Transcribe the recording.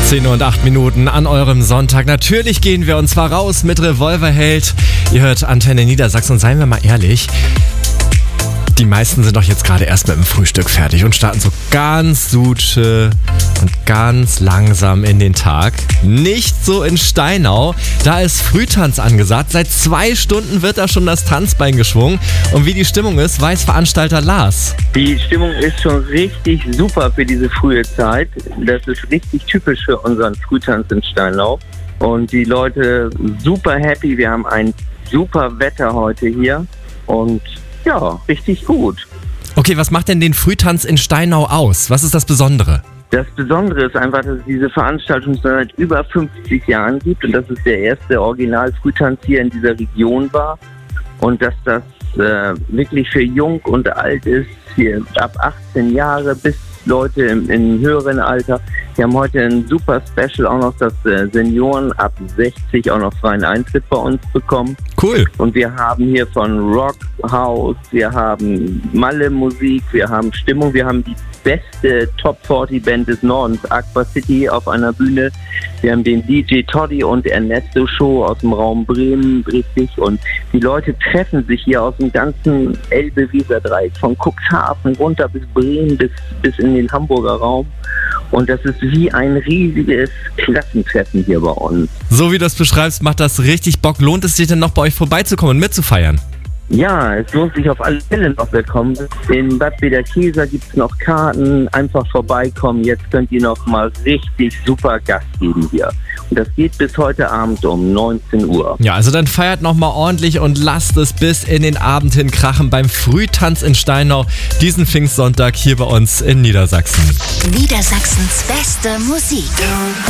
10:08 an eurem Sonntag. Natürlich gehen wir und zwar raus mit Revolverheld. Ihr hört Antenne Niedersachsen und seien wir mal ehrlich, die meisten sind doch jetzt gerade erst mit dem Frühstück fertig und starten so ganz Suche und ganz langsam in den Tag. Nicht so in Steinau. Da ist Frühtanz angesagt. Seit 2 Stunden wird da schon das Tanzbein geschwungen. Und wie die Stimmung ist, weiß Veranstalter Lars. Die Stimmung ist schon richtig super für diese frühe Zeit. Das ist richtig typisch für unseren Frühtanz in Steinau. Und die Leute super happy. Wir haben ein super Wetter heute hier. Und ja, richtig gut. Okay, was macht denn den Frühtanz in Steinau aus? Was ist das Besondere? Das Besondere ist einfach, dass es diese Veranstaltung schon seit über 50 Jahren gibt und dass es der erste Original-Frühtanz hier in dieser Region war und dass das wirklich für jung und alt ist, hier ab 18 Jahre bis Leute im höheren Alter. Wir haben heute ein super Special, auch noch, dass Senioren ab 60 auch noch freien Eintritt bei uns bekommen. Cool. Und wir haben hier von Rock, House, wir haben Malle-Musik, wir haben Stimmung, wir haben die beste Top-40-Band des Nordens, Aqua City, auf einer Bühne. Wir haben den DJ Toddy und Ernesto Show aus dem Raum Bremen, richtig. Und die Leute treffen sich hier aus dem ganzen Elbe-Weser-Dreieck, von Cuxhaven runter bis Bremen, bis in den Hamburger Raum. Und das ist wie ein riesiges Klassentreffen hier bei uns. So wie du das beschreibst, macht das richtig Bock. Lohnt es sich denn noch bei euch vorbeizukommen und mitzufeiern? Ja, es lohnt sich auf alle Fälle noch willkommen. In Bad Bederkesa gibt es noch Karten. Einfach vorbeikommen. Jetzt könnt ihr noch mal richtig super Gas geben hier. Und das geht bis heute Abend um 19 Uhr. Ja, also dann feiert noch mal ordentlich und lasst es bis in den Abend hin krachen beim Frühtanz in Steinau. Diesen Pfingstsonntag hier bei uns in Niedersachsen. Niedersachsens beste Musik.